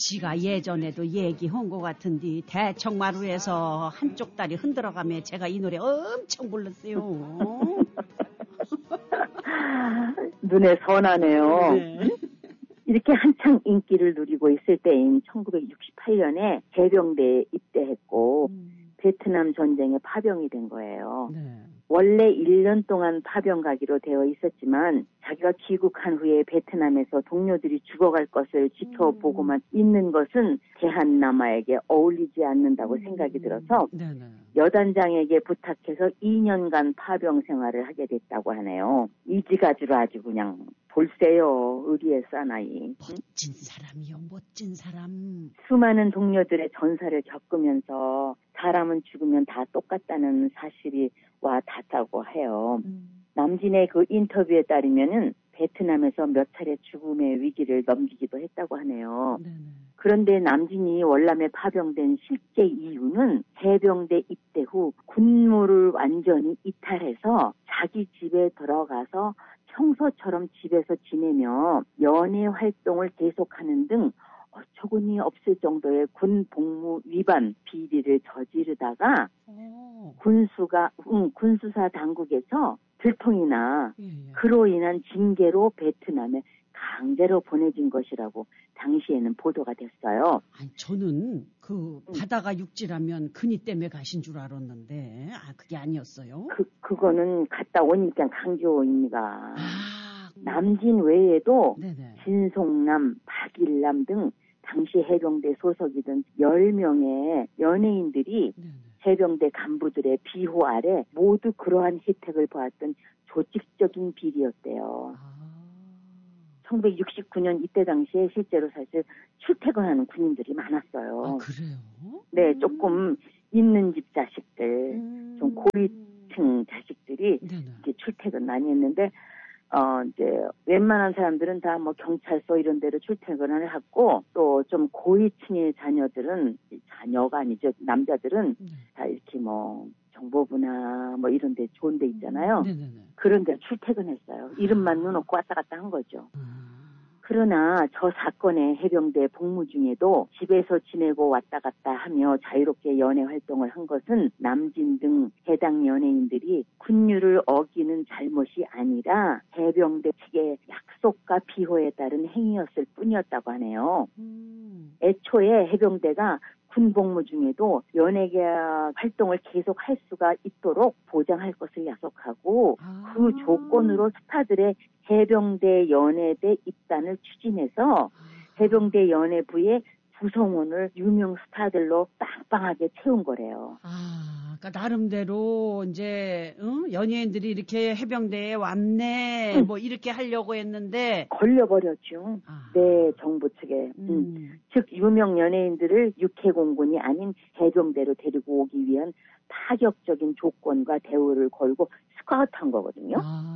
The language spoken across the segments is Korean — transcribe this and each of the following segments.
지가 예전에도 얘기한 것 같은데 대청마루에서 한쪽 다리 흔들어가며 제가 이 노래 엄청 불렀어요. 눈에 선하네요. 네. 이렇게 한창 인기를 누리고 있을 때인 1968년에 해병대에 입대했고 베트남 전쟁에 파병이 된 거예요. 네. 원래 1년 동안 파병 가기로 되어 있었지만 자기가 귀국한 후에 베트남에서 동료들이 죽어갈 것을 지켜보고만 있는 것은 대한남아에게 어울리지 않는다고 생각이 들어서 여단장에게 부탁해서 2년간 파병 생활을 하게 됐다고 하네요. 이지가지로 아주 그냥 볼세요. 의리의 사나이. 멋진 사람이요. 멋진 사람. 수많은 동료들의 전사를 겪으면서 사람은 죽으면 다 똑같다는 사실이 와 닿다고 해요. 남진의 그 인터뷰에 따르면은 베트남에서 몇 차례 죽음의 위기를 넘기기도 했다고 하네요. 그런데 남진이 월남에 파병된 실제 이유는 해병대 입대 후 군무를 완전히 이탈해서 자기 집에 들어가서 평소처럼 집에서 지내며 연애 활동을 계속하는 등 어처구니 없을 정도의 군 복무 위반 비리를 저지르다가 군수사 당국에서 들통이나 그로 인한 징계로 베트남에 강제로 보내진 것이라고 당시에는 보도가 됐어요. 아니, 저는 그 바다가 육지라면 근위 때문에 가신 줄 알았는데 그게 아니었어요? 그거는 갔다 오니까 강조입니다. 남진 외에도 진송남, 박일남 등 당시 해병대 소속이던 10명의 연예인들이 해병대 간부들의 비호 아래 모두 그러한 혜택을 보았던 조직적인 비리였대요. 1969년 이때 당시에 실제로 사실 출퇴근하는 군인들이 많았어요. 그래요? 네, 조금 있는 집 자식들, 좀 고위층 자식들이 이렇게 출퇴근 많이 했는데, 이제 웬만한 사람들은 다 뭐 경찰서 이런 데로 출퇴근을 하고 또 좀 고위층의 자녀가 아니죠. 남자들은 다 이렇게 뭐 정보부나 뭐 이런 데 좋은 데 있잖아요. 그런 데 출퇴근했어요. 이름만 눈놓고 왔다 갔다 한 거죠. 그러나 저 사건의 해병대 복무 중에도 집에서 지내고 왔다 갔다 하며 자유롭게 연애 활동을 한 것은 남진 등 해당 연예인들이 군율을 어기는 잘못이 아니라 해병대 측의 약속과 비호에 따른 행위였을 뿐이었다고 하네요. 애초에 해병대가 군 복무 중에도 연예계약 활동을 계속할 수가 있도록 보장할 것을 약속하고 그 조건으로 스타들의 해병대 연예대 입단을 추진해서 해병대 연예부의 구성원을 유명 스타들로 빵빵하게 채운 거래요. 그러니까 나름대로 이제 연예인들이 이렇게 해병대에 왔네 뭐 이렇게 하려고 했는데 걸려버렸죠. 네, 정부 측에. 즉 유명 연예인들을 육해공군이 아닌 해병대로 데리고 오기 위한 파격적인 조건과 대우를 걸고 스카우트한 거거든요.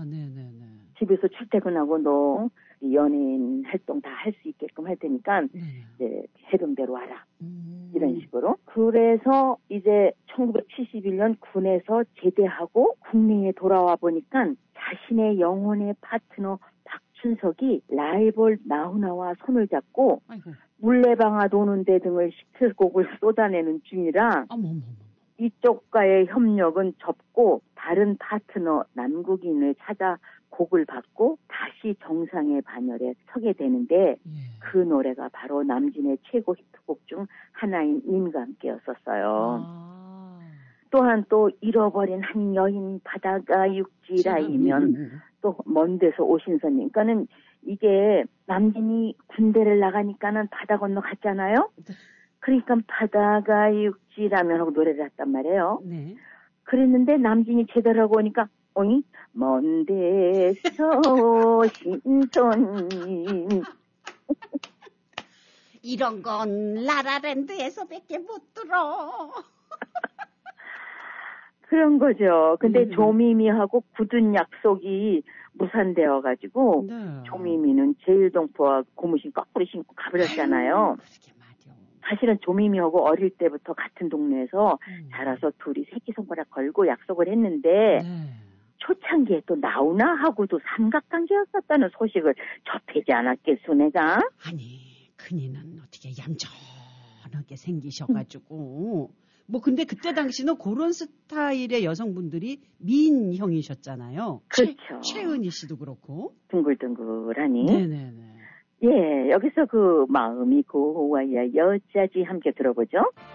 집에서 출퇴근하고 너 연예인 활동 다 할 수 있게끔 할 테니까 이제 해병대로 와라. 이런 식으로. 그래서 이제 1971년 군에서 제대하고 국내에 돌아와 보니까 자신의 영혼의 파트너 박춘석이 라이벌 나훈아와 손을 잡고 물레방아 도는 데 등을 히트곡을 쏟아내는 중이라 이쪽과의 협력은 접고 다른 파트너 남국인을 찾아 곡을 받고 다시 정상의 반열에 서게 되는데 그 노래가 바로 남진의 최고 히트곡 중 하나인 님과 함께였었어요. 또한 또 잃어버린 한 여인 바다가 육지라이면 또 먼 데서 오신 손님. 그러니까는 이게 남진이 군대를 나가니까는 바다 건너 갔잖아요. 그러니까 바다가 육지라면 하고 노래를 했단 말이에요. 그랬는데 남진이 제대로하고 오니까 어이? 먼 데서 오신 손님. 이런 건 라라랜드에서밖에 못 들어. 그런 거죠. 근데 조미미하고 굳은 약속이 무산되어가지고 조미미는 제일동포와 고무신 거꾸로 신고 가버렸잖아요. 사실은 조미미하고 어릴 때부터 같은 동네에서 자라서 둘이 새끼손가락 걸고 약속을 했는데 초창기에 또 나훈아하고도 삼각관계였었다는 소식을 접하지 않았겠소 내가? 아니 큰이는 어떻게 얌전하게 생기셔가지고 뭐 근데 그때 당시는 그런 스타일의 여성분들이 미인형이셨잖아요. 그렇죠. 최은희 씨도 그렇고. 둥글둥글하니. 네네네. 예, 여기서 그 마음이 고와야 여자지 함께 들어보죠.